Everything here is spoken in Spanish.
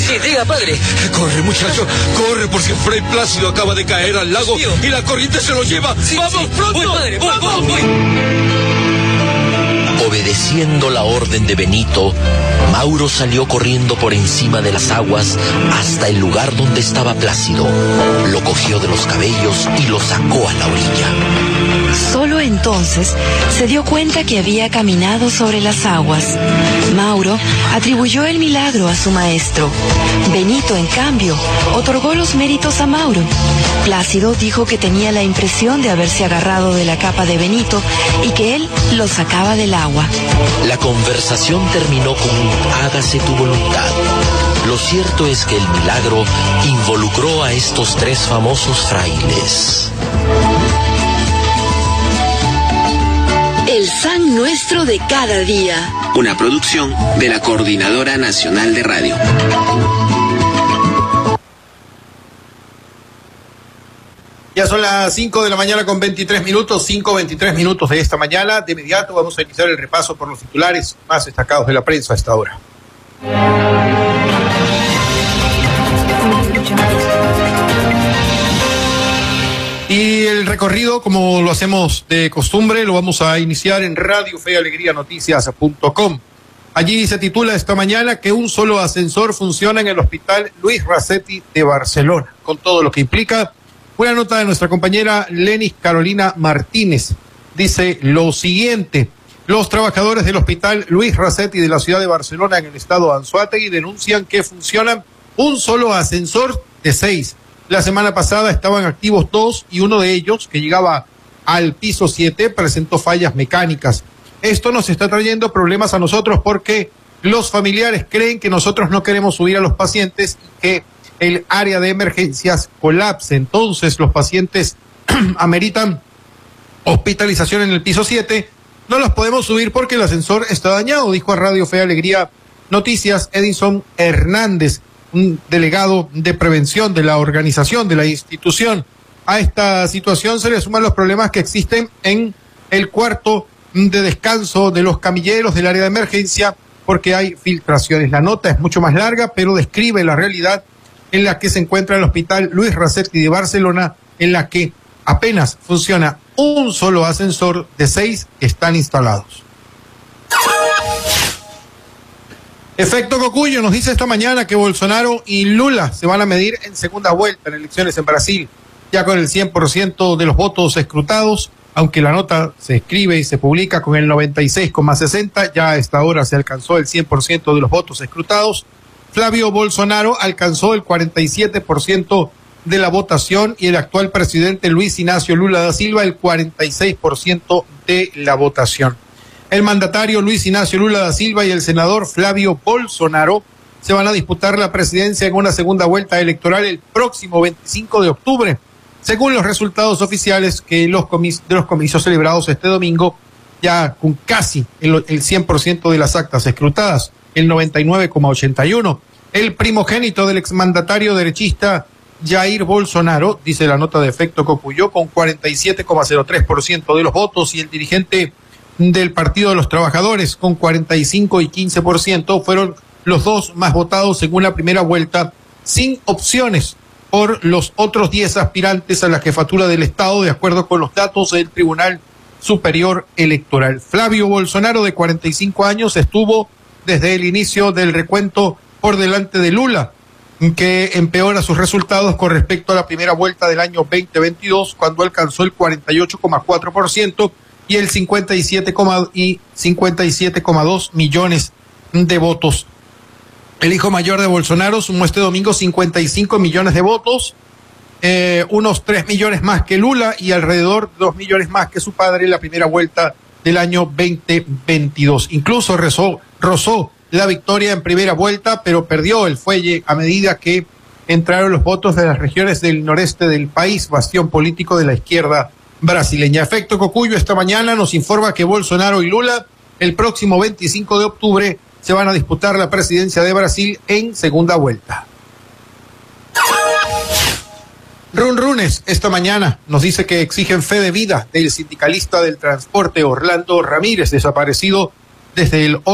Sí, diga, padre. Corre, muchacho, corre, porque Fray Plácido acaba de caer al lago y la corriente se lo lleva. Sí, ¡Vamos, sí. pronto! Voy, padre, voy. Obedeciendo la orden de Benito, Mauro salió corriendo por encima de las aguas hasta el lugar donde estaba Plácido. Lo cogió de los cabellos y lo sacó a la orilla. Solo entonces se dio cuenta que había caminado sobre las aguas. Mauro atribuyó el milagro a su maestro. Benito, en cambio, otorgó los méritos a Mauro. Plácido dijo que tenía la impresión de haberse agarrado de la capa de Benito y que él lo sacaba del agua. La conversación terminó con un hágase tu voluntad. Lo cierto es que el milagro involucró a estos tres famosos frailes. El San Nuestro de cada día. Una producción de la Coordinadora Nacional de Radio. Ya son las 5 de la mañana con 23 minutos, 5:23 minutos de esta mañana. De inmediato vamos a iniciar el repaso por los titulares más destacados de la prensa a esta hora. Y el recorrido, como lo hacemos de costumbre, lo vamos a iniciar en radiofealegrianoticias.com. Allí se titula esta mañana que un solo ascensor funciona en el Hospital Luis Rasetti de Barcelona, con todo lo que implica. Una nota de nuestra compañera Lenis Carolina Martínez dice lo siguiente: los trabajadores del Hospital Luis Rasetti de la ciudad de Barcelona en el estado de Anzoátegui denuncian que funcionan un solo ascensor de 6. La semana pasada estaban activos 2 y uno de ellos, que llegaba al piso 7, presentó fallas mecánicas. Esto nos está trayendo problemas a nosotros porque los familiares creen que nosotros no queremos subir a los pacientes y que el área de emergencias colapse. Entonces los pacientes ameritan hospitalización en el piso 7. No los podemos subir porque el ascensor está dañado, dijo a Radio Fe Alegría Noticias Edison Hernández, un delegado de prevención de la organización, de la institución. A esta situación se le suman los problemas que existen en el cuarto de descanso de los camilleros del área de emergencia, porque hay filtraciones. La nota es mucho más larga, pero describe la realidad en la que se encuentra el Hospital Luis Rasetti de Barcelona, en la que apenas funciona un solo ascensor de 6 que están instalados. Efecto Cocuyo nos dice esta mañana que Bolsonaro y Lula se van a medir en segunda vuelta en elecciones en Brasil, ya con el 100% de los votos escrutados, aunque la nota se escribe y se publica con el 96,60, ya a esta hora se alcanzó el 100% de los votos escrutados. Flavio Bolsonaro alcanzó el 47% de la votación y el actual presidente Luis Ignacio Lula da Silva el 46% de la votación. El mandatario Luis Ignacio Lula da Silva y el senador Flavio Bolsonaro se van a disputar la presidencia en una segunda vuelta electoral el próximo 25 de octubre, según los resultados oficiales que de los comicios celebrados este domingo, ya con casi el 100% de las actas escrutadas, el 99,81. El primogénito del exmandatario derechista Jair Bolsonaro, dice la nota de Efecto Cocuyo, con 47,03% de los votos, y el dirigente del Partido de los Trabajadores con 45 y 15% fueron los dos más votados según la primera vuelta, sin opciones por los otros 10 aspirantes a la jefatura del Estado, de acuerdo con los datos del Tribunal Superior Electoral. Flavio Bolsonaro, de 45 años, estuvo desde el inicio del recuento por delante de Lula, que empeora sus resultados con respecto a la primera vuelta del año 2022, cuando alcanzó el 48,4% y el 57,2 millones de votos. El hijo mayor de Bolsonaro sumó este domingo 55 millones de votos, unos 3 millones más que Lula y alrededor de 2 millones más que su padre en la primera vuelta del año 2022. Incluso rozó la victoria en primera vuelta, pero perdió el fuelle a medida que entraron los votos de las regiones del noreste del país, bastión político de la izquierda brasileña. Efecto Cocuyo esta mañana nos informa que Bolsonaro y Lula el próximo 25 de octubre se van a disputar la presidencia de Brasil en segunda vuelta. Runrunes esta mañana nos dice que exigen fe de vida del sindicalista del transporte Orlando Ramírez, desaparecido desde el